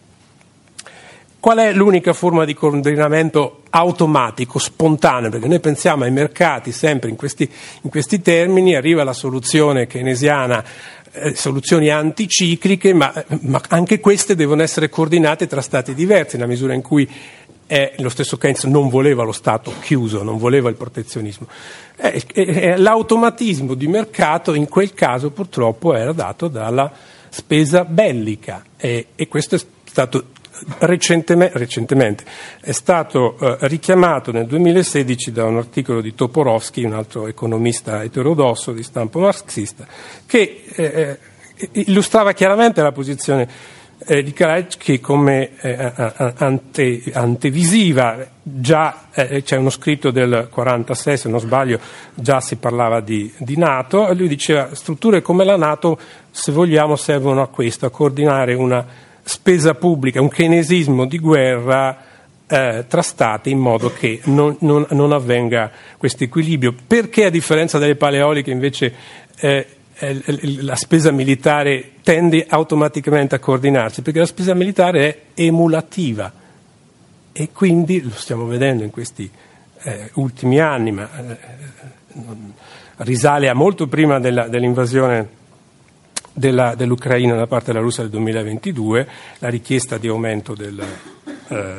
Qual è l'unica forma di coordinamento automatico, spontaneo? Perché noi pensiamo ai mercati sempre in questi, in questi termini, arriva la soluzione keynesiana, eh, soluzioni anticicliche, ma, ma anche queste devono essere coordinate tra stati diversi, nella misura in cui eh, lo stesso Keynes non voleva lo Stato chiuso, non voleva il protezionismo. Eh, eh, l'automatismo di mercato in quel caso purtroppo era dato dalla spesa bellica e, e questo è stato Recentemente, recentemente è stato eh, richiamato nel duemilasedici da un articolo di Toporowski, un altro economista eterodosso di stampo marxista, che eh, illustrava chiaramente la posizione eh, di Kreitschke come eh, ante, antevisiva. Già eh, c'è uno scritto del quarantasei, se non sbaglio, già si parlava di, di NATO, e lui diceva strutture come la NATO, se vogliamo, servono a questo, a coordinare una spesa pubblica, un keynesismo di guerra eh, tra stati in modo che non, non, non avvenga questo equilibrio. Perché a differenza delle pale eoliche invece eh, eh, la spesa militare tende automaticamente a coordinarsi? Perché la spesa militare è emulativa e quindi, lo stiamo vedendo in questi eh, ultimi anni, ma eh, risale a molto prima della, dell'invasione Della, dell'Ucraina da parte della Russia del duemilaventidue, la richiesta di aumento del, eh,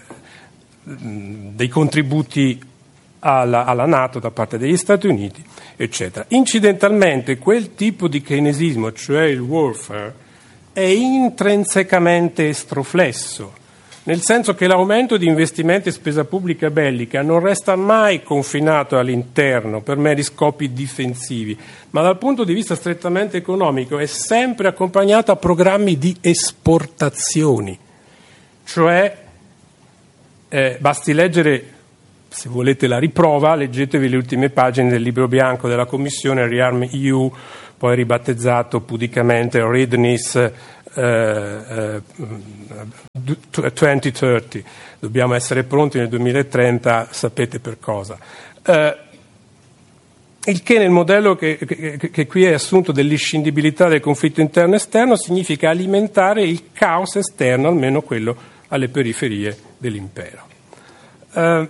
dei contributi alla, alla NATO da parte degli Stati Uniti, eccetera. Incidentalmente quel tipo di keynesismo, cioè il warfare, è è intrinsecamente estroflesso, nel senso che l'aumento di investimenti e spesa pubblica bellica non resta mai confinato all'interno per meri scopi difensivi, ma dal punto di vista strettamente economico è sempre accompagnato a programmi di esportazioni. Cioè, eh, basti leggere, se volete la riprova, leggetevi le ultime pagine del libro bianco della Commissione Rearm E U, poi ribattezzato pudicamente Readiness Uh, uh, duemilatrenta. Dobbiamo essere pronti nel duemilatrenta, sapete per cosa. Uh, il che nel modello che, che, che qui è assunto dell'inscindibilità del conflitto interno e esterno significa alimentare il caos esterno, almeno quello alle periferie dell'impero. Uh,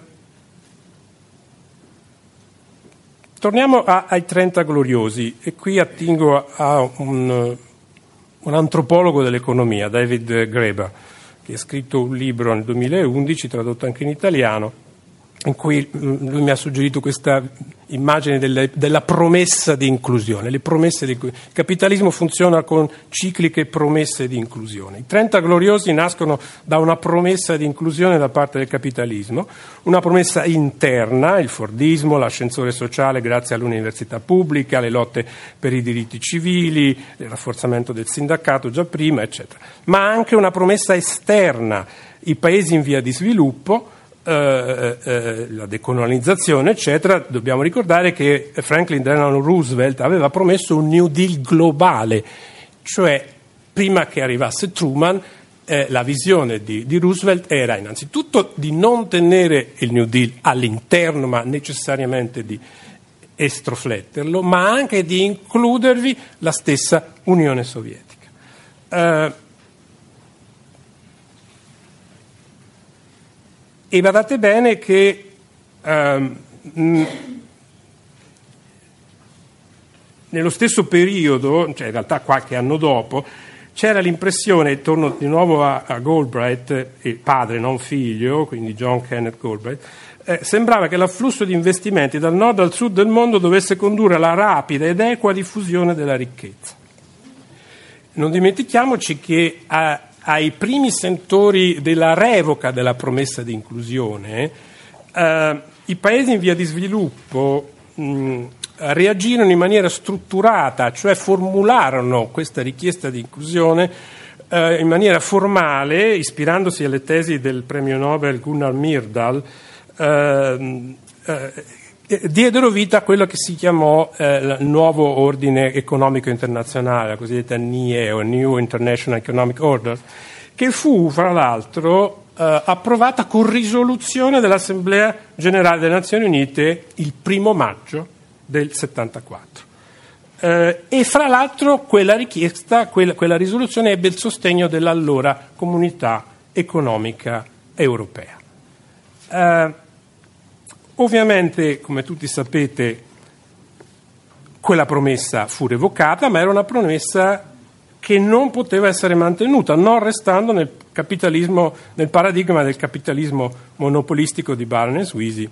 torniamo a, ai trenta gloriosi, e qui attingo a, a un un antropologo dell'economia, David Graeber, che ha scritto un libro nel duemilaundici, tradotto anche in italiano, in cui lui mi ha suggerito questa immagine delle, della promessa di inclusione. Le promesse di, il capitalismo funziona con cicliche promesse di inclusione. I trenta gloriosi nascono da una promessa di inclusione da parte del capitalismo, una promessa interna, il fordismo, l'ascensore sociale grazie all'università pubblica, le lotte per i diritti civili, il rafforzamento del sindacato già prima, eccetera. Ma anche una promessa esterna, i paesi in via di sviluppo, Uh, uh, la decolonizzazione, eccetera. Dobbiamo ricordare che Franklin Delano Roosevelt aveva promesso un New Deal globale, cioè prima che arrivasse Truman eh, la visione di, di Roosevelt era innanzitutto di non tenere il New Deal all'interno, ma necessariamente di estrofletterlo, ma anche di includervi la stessa Unione Sovietica. Uh, E badate bene che um, mh, nello stesso periodo, cioè in realtà qualche anno dopo, c'era l'impressione, torno di nuovo a, a Galbraith, il padre non figlio, quindi John Kenneth Galbraith, eh, sembrava che l'afflusso di investimenti dal nord al sud del mondo dovesse condurre alla rapida ed equa diffusione della ricchezza. Non dimentichiamoci che a ai primi sentori della revoca della promessa di inclusione, eh, i paesi in via di sviluppo mh, reagirono in maniera strutturata, cioè formularono questa richiesta di inclusione eh, in maniera formale, ispirandosi alle tesi del premio Nobel Gunnar Myrdal, eh, eh, diedero vita a quello che si chiamò eh, il nuovo ordine economico internazionale, la cosiddetta N I E o New International Economic Order, che fu, fra l'altro, eh, approvata con risoluzione dell'Assemblea Generale delle Nazioni Unite il primo maggio del settantaquattro. Eh, e, fra l'altro, quella richiesta, quella, quella risoluzione ebbe il sostegno dell'allora Comunità Economica Europea. Eh, Ovviamente, come tutti sapete, quella promessa fu revocata, ma era una promessa che non poteva essere mantenuta, non restando nel capitalismo, nel paradigma del capitalismo monopolistico di Barnes-Wheezy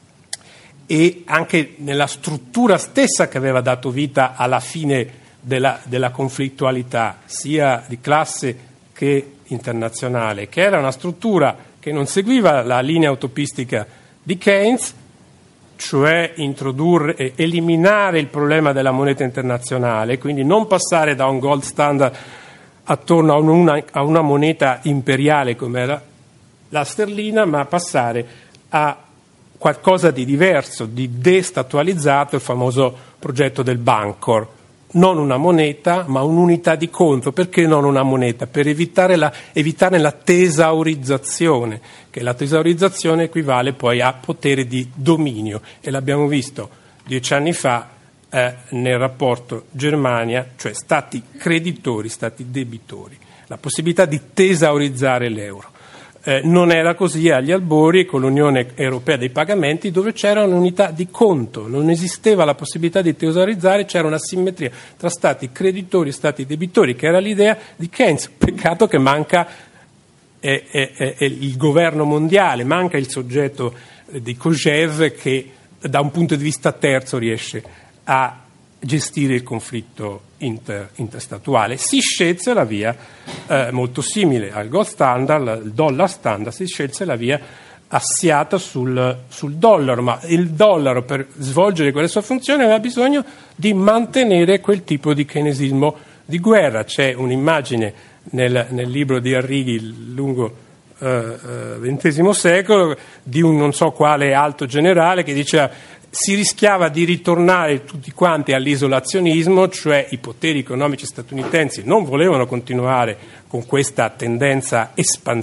e anche nella struttura stessa che aveva dato vita alla fine della, della conflittualità, sia di classe che internazionale, che era una struttura che non seguiva la linea utopistica di Keynes, cioè introdurre e eliminare il problema della moneta internazionale, quindi non passare da un gold standard attorno a una, a una moneta imperiale come era la sterlina, ma passare a qualcosa di diverso, di destatualizzato, il famoso progetto del Bancor. Non una moneta, ma un'unità di conto. Perché non una moneta? Per evitare la, evitare la tesaurizzazione, che la tesaurizzazione equivale poi a potere di dominio, e l'abbiamo visto dieci anni fa eh, nel rapporto Germania, cioè stati creditori, stati debitori, la possibilità di tesaurizzare l'euro. Eh, non era così agli albori con l'Unione Europea dei pagamenti, dove c'era un'unità di conto, non esisteva la possibilità di tesaurizzare, c'era una simmetria tra stati creditori e stati debitori, che era l'idea di Keynes. Peccato che manca eh, eh, eh, il governo mondiale, manca il soggetto di Kojève che da un punto di vista terzo riesce a gestire il conflitto inter, interstatuale. Si scelse la via eh, molto simile al gold standard, al dollar standard, si scelse la via assiata sul, sul dollaro, ma il dollaro per svolgere quella sua funzione aveva bisogno di mantenere quel tipo di keynesismo di guerra. C'è un'immagine nel, nel libro di Arrighi lungo ventesimo uh, uh, secolo di un non so quale alto generale che diceva si rischiava di ritornare tutti quanti all'isolazionismo, cioè i poteri economici statunitensi non volevano continuare con questa tendenza espansiva